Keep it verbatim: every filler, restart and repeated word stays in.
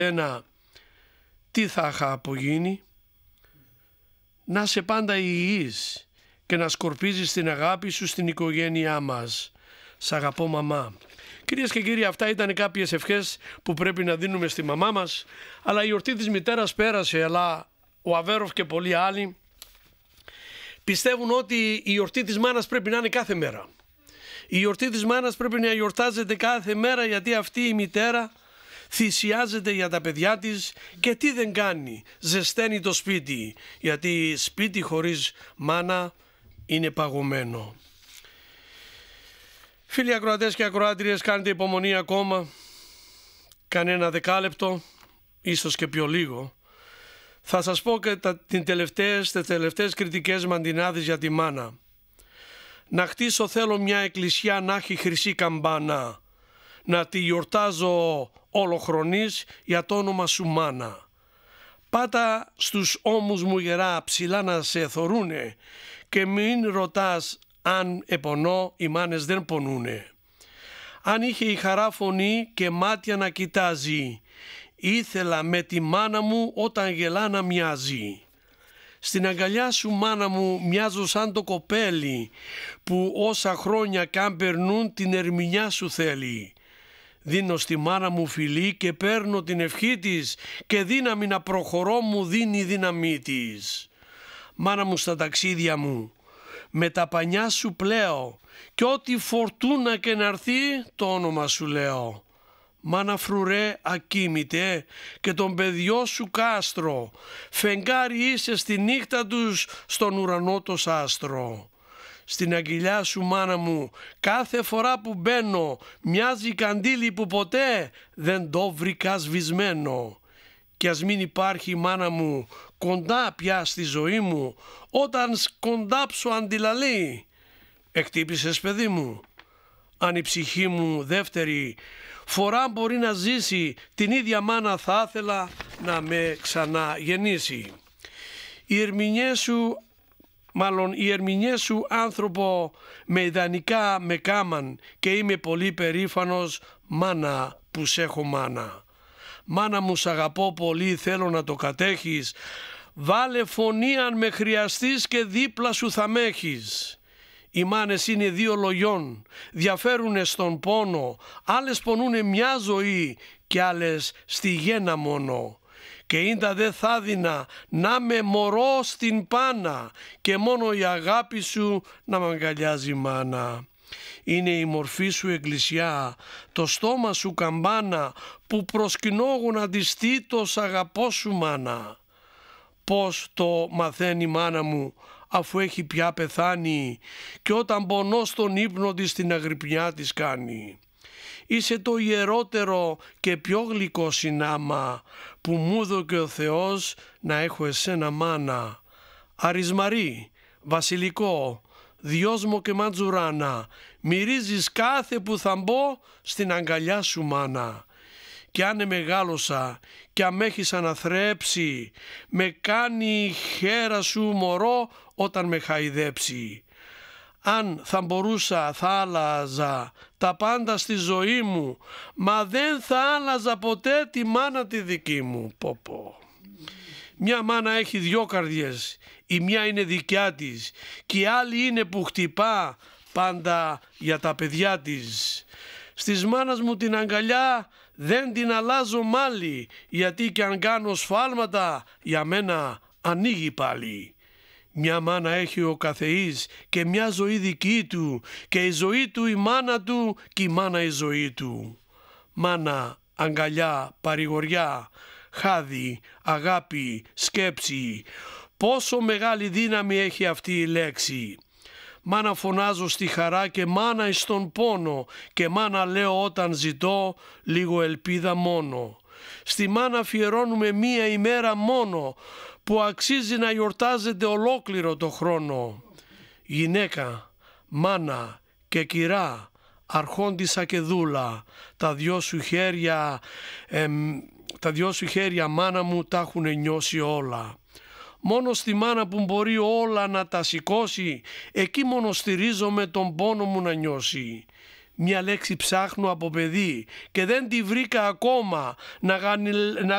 ένα τι θα είχα απογίνει. Να σε πάντα υγιής και να σκορπίζεις την αγάπη σου στην οικογένειά μας. Σ' αγαπώ μαμά. Κυρίες και κύριοι, αυτά ήταν κάποιες ευχές που πρέπει να δίνουμε στη μαμά μας, αλλά η γιορτή της μητέρας πέρασε, αλλά ο Αβέροφ και πολλοί άλλοι πιστεύουν ότι η γιορτή της μάνας πρέπει να είναι κάθε μέρα. Η γιορτή της μάνας πρέπει να γιορτάζεται κάθε μέρα, γιατί αυτή η μητέρα θυσιάζεται για τα παιδιά της και τι δεν κάνει, ζεσταίνει το σπίτι, γιατί σπίτι χωρίς μάνα είναι παγωμένο. Φίλοι ακροατές και ακροάτριες, κάντε υπομονή ακόμα, κανένα δεκάλεπτο, ίσως και πιο λίγο. Θα σας πω και τα, την τελευταίες, τις τελευταίες κριτικές μαντινάδες για τη μάνα. Να χτίσω θέλω μια εκκλησιά να έχει χρυσή καμπάνα, να τη γιορτάζω όλοχρονής για το όνομα σου μάνα. Πάτα στους ώμους μου γερά ψηλά να σε θωρούνε και μην ρωτάς αν επονώ, οι μάνες δεν πονούνε. Αν είχε η χαρά φωνή και μάτια να κοιτάζει, ήθελα με τη μάνα μου όταν γελά να μοιάζει. Στην αγκαλιά σου μάνα μου μοιάζω σαν το κοπέλι που όσα χρόνια κι αν περνούν την ερμηνιά σου θέλει. Δίνω στη μάνα μου φιλί και παίρνω την ευχή της και δύναμη να προχωρώ μου δίνει η δύναμή της. Μάνα μου στα ταξίδια μου με τα πανιά σου πλέω και ό,τι φορτούνα και να έρθει το όνομα σου λέω. Μάνα φρουρέ ακίμητε και τον παιδιό σου κάστρο, φεγγάρι είσαι στη νύχτα τους στον ουρανό το σάστρο. Στην αγκυλιά σου μάνα μου κάθε φορά που μπαίνω μοιάζει καντήλι που ποτέ δεν το βρήκα σβησμένο. Κι ας μην υπάρχει μάνα μου κοντά πια στη ζωή μου, όταν σκοντάψω αντιλαλεί. Εκτύπησες παιδί μου, αν η ψυχή μου δεύτερη φορά μπορεί να ζήσει, την ίδια μάνα θα ήθελα να με ξαναγεννήσει. Οι ερμηνείες σου, μάλλον οι ερμηνείες σου άνθρωπο με ιδανικά με κάμαν και είμαι πολύ περήφανος μάνα που σ' έχω μάνα. Μάνα μου σ' αγαπώ πολύ, θέλω να το κατέχεις, βάλε φωνή αν με χρειαστείς και δίπλα σου θα μ' έχεις. Οι μάνες είναι δύο λογιών, διαφέρουνε στον πόνο, άλλες πονούνε μια ζωή και άλλες στη γέννα μόνο. Και ίντα δε θα δίνα να με μωρώ στην πάνα και μόνο η αγάπη σου να μ' αγκαλιάζει μάνα. Είναι η μορφή σου εκκλησιά, το στόμα σου καμπάνα που προσκυνώ να αντιστεί το σ' αγαπώ σου μάνα. Πώς το μαθαίνει η μάνα μου αφού έχει πια πεθάνει και όταν πονώ στον ύπνο της την αγρυπνιά της κάνει. Είσαι το ιερότερο και πιο γλυκό συνάμα που μου δώκε ο Θεός να έχω εσένα μάνα. Αρισμαρή, βασιλικό, διόσμο και μαντζουράνα, μυρίζεις κάθε που θα μπω στην αγκαλιά σου μάνα. Κι αν μεγάλωσα κι αν με έχεις αναθρέψει, με κάνει η χέρα σου μωρό όταν με χαϊδέψει. Αν θα μπορούσα θα άλλαζα τα πάντα στη ζωή μου, μα δεν θα άλλαζα ποτέ τη μάνα τη δική μου. Πω πω. Μια μάνα έχει δυο καρδιές, η μια είναι δικιά της και η άλλη είναι που χτυπά πάντα για τα παιδιά της. Στις μάνας μου την αγκαλιά δεν την αλλάζω μάλι, γιατί κι αν κάνω σφάλματα για μένα ανοίγει πάλι. Μια μάνα έχει ο καθεής και μια ζωή δική του και η ζωή του η μάνα του και η μάνα η ζωή του. Μάνα, αγκαλιά, παρηγοριά, χάδι, αγάπη, σκέψη. Πόσο μεγάλη δύναμη έχει αυτή η λέξη. Μάνα φωνάζω στη χαρά και μάνα εις τον πόνο και μάνα λέω όταν ζητώ λίγο ελπίδα μόνο. Στη μάνα αφιερώνουμε μία ημέρα μόνο που αξίζει να γιορτάζεται ολόκληρο το χρόνο. Γυναίκα, μάνα και κυρά, αρχόντισσα και δούλα, τα δυο σου χέρια, εμ, τα δυο σου χέρια μάνα μου τα έχουν νιώσει όλα. Μόνο στη μάνα που μπορεί όλα να τα σηκώσει, εκεί μόνο στηρίζομαι τον πόνο μου να νιώσει. μια λέξη ψάχνω από παιδί και δεν τη βρήκα ακόμα να, γανι, να